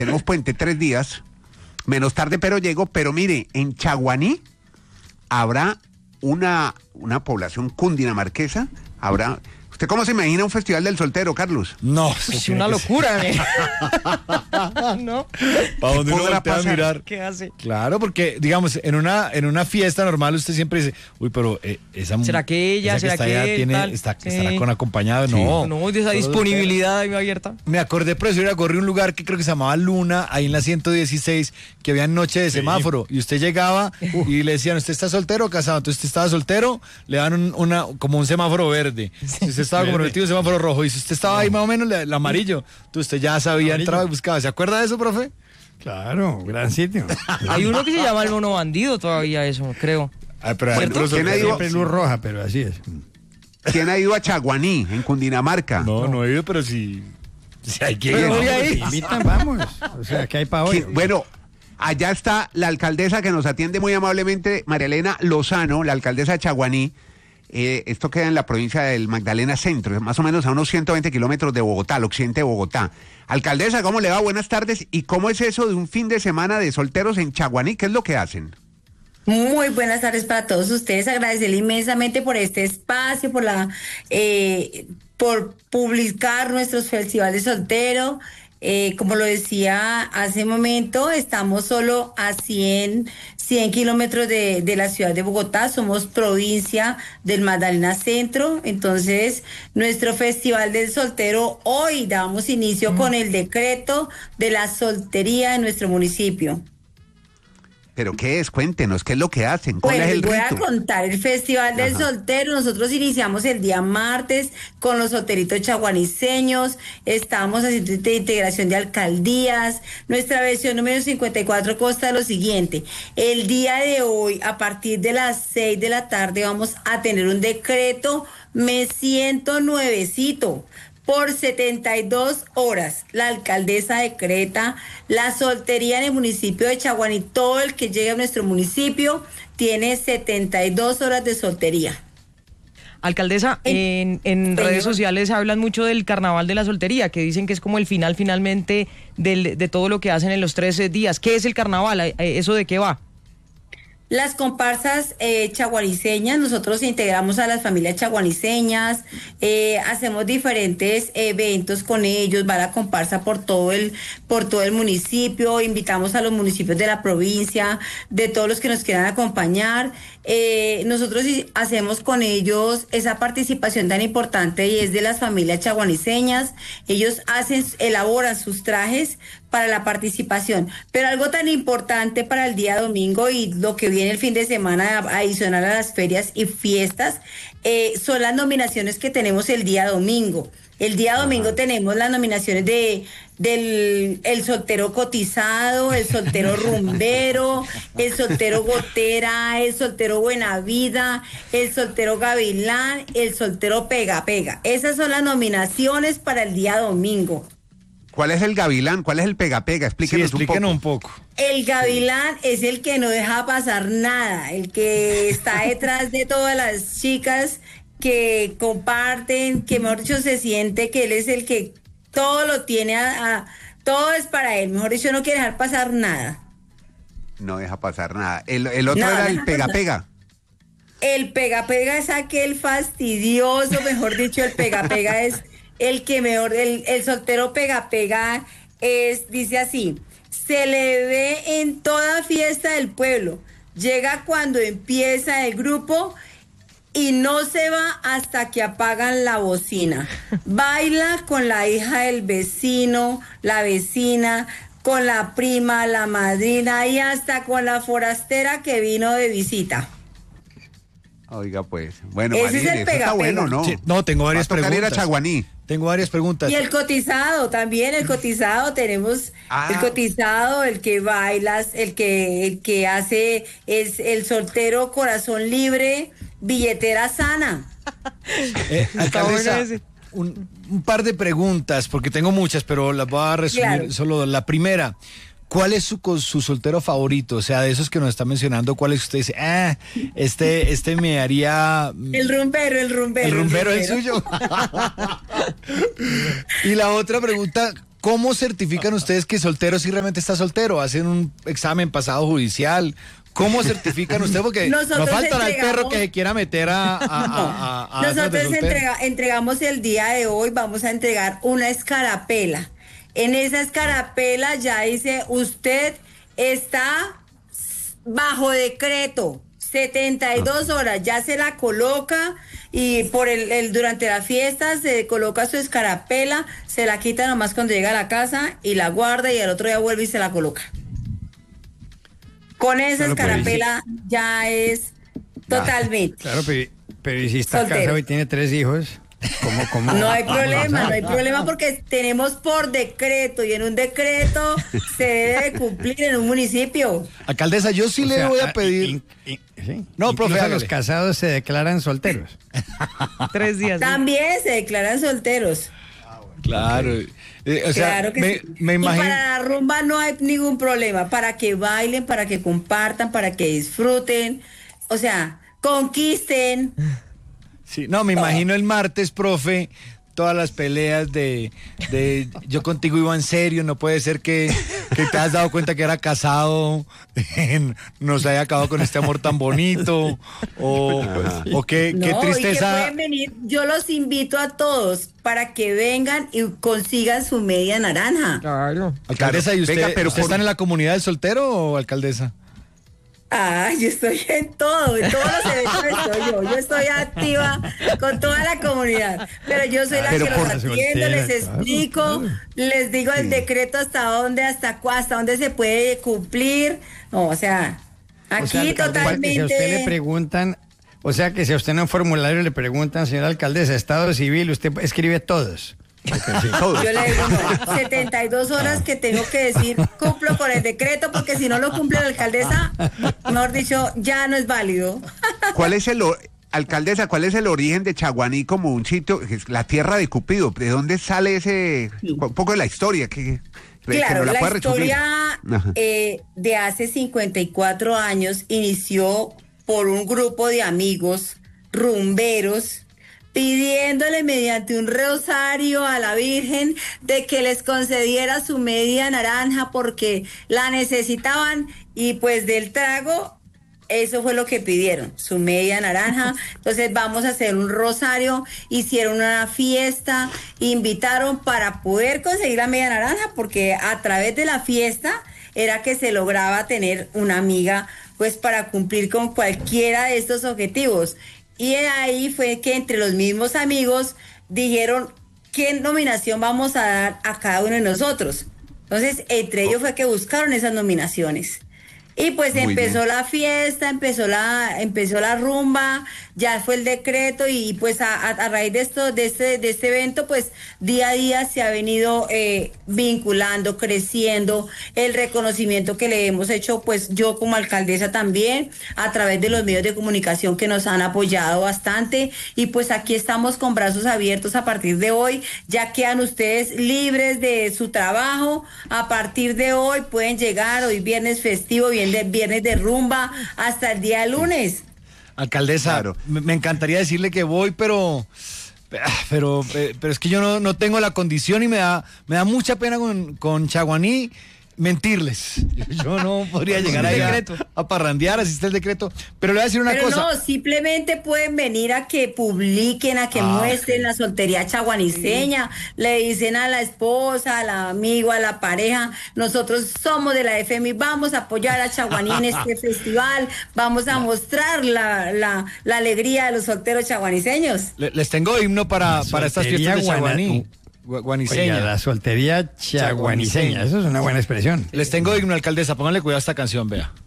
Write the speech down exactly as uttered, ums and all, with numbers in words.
tenemos puente tres días, menos tarde pero llego, pero mire, en Chaguaní habrá una, una población cundinamarquesa, habrá... ¿Usted cómo se imagina un festival del soltero, Carlos? No, es una locura, ¿eh? ¿No? ¿Para dónde uno podrá voltea a pasar? mirar? ¿Qué hace? Claro, porque, digamos, en una en una fiesta normal usted siempre dice, uy, pero eh, esa mu- ¿Será que ella, esa será está que allá él, tiene, tal? está, Sí. estará con acompañado? No. No, de esa Solo disponibilidad ahí abierta. Me acordé, profesor, a correr un lugar que creo que se llamaba Luna, ahí en la ciento dieciséis, que había noche de semáforo, y usted llegaba y le decían, ¿usted está soltero o casado? Entonces usted estaba soltero, le dan un, una, como un semáforo verde. Si usted estaba comprometido, un semáforo rojo, y si usted estaba ahí más o menos, le- el amarillo, entonces usted ya sabía, Amarillo. entraba y buscaba. ¿Se acuerda de eso, profe? Claro, gran sitio. Hay uno que se llama el mono bandido todavía, eso, creo. Ah, pero Bueno, adentro ¿quién ha ido? Siempre luz roja, pero así es. ¿Quién ha ido a Chaguaní, en Cundinamarca? No, no he ido, pero sí, sí hay que ir. Pero ¿no? voy ahí. Te invitan, vamos. O sea, ¿qué hay para hoy? ¿Quién- Bueno, allá está la alcaldesa que nos atiende muy amablemente, María Elena Lozano, la alcaldesa de Chaguaní. Eh, esto queda en la provincia del Magdalena Centro, más o menos a unos ciento veinte kilómetros de Bogotá, al occidente de Bogotá. Alcaldesa, ¿cómo le va? Buenas tardes. ¿Y cómo es eso de un fin de semana de solteros en Chaguaní? ¿Qué es lo que hacen? Muy buenas tardes para todos ustedes. Agradecerle inmensamente por este espacio, por la, eh, por publicar nuestros festivales de soltero. Eh, como lo decía hace un momento, estamos solo a cien, cien kilómetros de, de la ciudad de Bogotá, somos provincia del Magdalena Centro, entonces nuestro Festival del Soltero hoy damos inicio con el decreto de la soltería en nuestro municipio. ¿Pero qué es? Cuéntenos, ¿qué es lo que hacen? ¿Cuál Bueno, es el les voy rito? a contar el Festival del Ajá. Soltero. Nosotros iniciamos el día martes con los solteritos chaguaniceños. Estamos haciendo de integración de alcaldías. Nuestra versión número cincuenta y cuatro consta de lo siguiente. El día de hoy, a partir de las seis de la tarde, vamos a tener un decreto. Me siento nuevecito. Por setenta y dos horas, la alcaldesa decreta la soltería en el municipio de Chaguaní. Todo el que llegue a nuestro municipio tiene setenta y dos horas de soltería. Alcaldesa, en, en Señor. redes sociales hablan mucho del carnaval de la soltería, que dicen que es como el final finalmente del, de todo lo que hacen en los trece días. ¿Qué es el carnaval? ¿Eso de qué va? Las comparsas eh, chaguaniceñas, nosotros integramos a las familias chaguaniceñas, eh, hacemos diferentes eventos con ellos, va la comparsa por todo el por todo el municipio, invitamos a los municipios de la provincia, de todos los que nos quieran acompañar. Eh, nosotros hacemos con ellos esa participación tan importante y es de las familias chaguaniceñas. Ellos hacen, elaboran sus trajes para la participación, pero algo tan importante para el día domingo y lo que viene el fin de semana adicional a las ferias y fiestas eh, son las nominaciones que tenemos el día domingo. El día domingo Ajá. tenemos las nominaciones de del el soltero cotizado, el soltero rumbero, el soltero gotera, el soltero buena vida, el soltero gavilán, el soltero pega pega. Esas son las nominaciones para el día domingo. ¿Cuál es el gavilán? ¿Cuál es el pega-pega? Explíquenos, Sí, explíquenos un poco. un poco. El gavilán es el que no deja pasar nada, el que está detrás de todas las chicas que comparten, que mejor dicho se siente que él es el que todo lo tiene, a, a, todo es para él, mejor dicho no quiere dejar pasar nada. No deja pasar nada. El, el otro No, era el deja pega-pega. El pega-pega es aquel fastidioso, mejor dicho, el pega-pega es el que mejor, el, el soltero pega-pega es, dice así, se le ve en toda fiesta del pueblo, llega cuando empieza el grupo y no se va hasta que apagan la bocina. Baila con la hija del vecino, la vecina, con la prima, la madrina y hasta con la forastera que vino de visita. Oiga, pues. Bueno, Ese Marín, es el eso pega, está bueno, pega. ¿no? Sí, no, tengo varias Va a tocar ir a preguntas. Chaguaní. Tengo varias preguntas. Y el cotizado también, el cotizado, tenemos Ah. el cotizado, el que baila, el que, el que hace es el soltero corazón libre, billetera sana. Eh, Está bueno alcaldesa, ese. un, un par de preguntas, porque tengo muchas, pero las voy a resumir. Claro. Solo la primera. ¿Cuál es su, su soltero favorito? O sea, de esos que nos está mencionando, ¿cuál es que usted dice? Ah, este, este me haría... El rumbero, el rumbero. El rumbero es el rumbero. suyo. Y la otra pregunta, ¿cómo certifican ustedes que soltero si realmente está soltero? ¿Hacen un examen pasado judicial? ¿Cómo certifican ustedes? Porque Nosotros no faltará el entregamos- perro que se quiera meter a... a, a- a- a esas de Nosotros soltero. entrega- entregamos el día de hoy, vamos a entregar una escarapela. En esa escarapela ya dice, usted está bajo decreto, setenta y dos horas, ya se la coloca y por el, el- durante la fiesta se coloca su escarapela, se la quita nomás cuando llega a la casa y la guarda y al otro día vuelve y se la coloca. Con esa Claro, pero escarapela ya es totalmente. Claro, pero, pero ¿y si está Soltero. casado y tiene tres hijos? ¿Cómo, cómo? No hay problema, no hay problema porque tenemos por decreto y en un decreto se debe de cumplir en un municipio. Alcaldesa, yo sí O le sea, voy a ah, pedir... in- in- sí. No, Incluso profe, los hágale. casados se declaran solteros. Tres días. ¿sí? También se declaran solteros. Claro. Eh, o sea, Claro que me, sí. me Y imagino... para la rumba no hay ningún problema, para que bailen, para que compartan, para que disfruten, o sea, conquisten. Sí, no, me imagino el martes, profe, todas las peleas de, de yo contigo iba en serio, no puede ser que, que te has dado cuenta que era casado, nos haya acabado con este amor tan bonito, o, o qué, qué No, y que tristeza. pueden venir, yo los invito a todos para que vengan y consigan su media naranja. Claro. Alcaldesa, ¿y usted, Venga, pero usted por- está en la comunidad del soltero o alcaldesa? Ah, yo estoy en todo, en todos los eventos estoy yo. Yo estoy activa con toda la comunidad. Pero yo soy la Pero que por- los atiendo, les Soltera, explico, claro, claro. les digo el decreto hasta dónde, hasta cu- hasta dónde se puede cumplir. No, o sea, aquí O sea, alcaldesa, totalmente. Si a usted le preguntan, o sea que si a usted en un formulario le preguntan, señora alcaldesa, Estado Civil, usted escribe todos. Todos. Yo le digo, no, setenta y dos horas que tengo que decir, cumplo con el decreto, porque si no lo cumple la alcaldesa, mejor dicho, ya no es válido. ¿Cuál es el, o- alcaldesa, cuál es el origen de Chaguaní como un sitio, que es la tierra de Cupido? ¿De dónde sale ese, un poco de la historia? Que, que Claro, nos la, pueda resumir? historia Ajá. eh, de hace cincuenta y cuatro años inició por un grupo de amigos rumberos pidiéndole mediante un rosario a la Virgen de que les concediera su media naranja porque la necesitaban y pues del trago eso fue lo que pidieron, su media naranja. Entonces vamos a hacer un rosario, hicieron una fiesta, invitaron para poder conseguir la media naranja, porque a través de la fiesta era que se lograba tener una amiga, pues para cumplir con cualquiera de estos objetivos. Y ahí fue que entre los mismos amigos dijeron qué nominación vamos a dar a cada uno de nosotros. Entonces, entre ellos fue que buscaron esas nominaciones. Y pues Muy empezó bien. la fiesta, empezó la, empezó la rumba, ya fue el decreto y pues a, a- a raíz de esto, de este, de este evento, pues día a día se ha venido eh, vinculando, creciendo el reconocimiento que le hemos hecho, pues yo como alcaldesa también, a través de los medios de comunicación que nos han apoyado bastante y pues aquí estamos con brazos abiertos a partir de hoy, ya quedan ustedes libres de su trabajo, a partir de hoy pueden llegar, hoy viernes festivo, viernes de, viernes de rumba, hasta el día lunes. Alcaldesa, Claro. me, me encantaría decirle que voy, pero pero eh, pero es que yo no, no tengo la condición y me da me da mucha pena con, con Chaguaní mentirles. Yo, yo no podría llegar ahí a, Decreto. a parrandear, así está el decreto. Pero le voy a decir una Pero cosa. no, simplemente pueden venir a que publiquen, a que Ah, muestren la soltería chaguaniceña, le dicen a la esposa, al amigo, a la pareja, nosotros somos de la F M I, vamos a apoyar a Chaguaní en este festival, vamos a mostrar la, la, la alegría de los solteros chaguaniceños. Le- les tengo himno para, para estas Soltería fiestas de guana- Chaguaní. Gua- Guaniseña. Oiga, la soltería chaguaniseña, eso es una buena expresión. Les tengo himno, alcaldesa. Pónganle cuidado a esta canción, vea.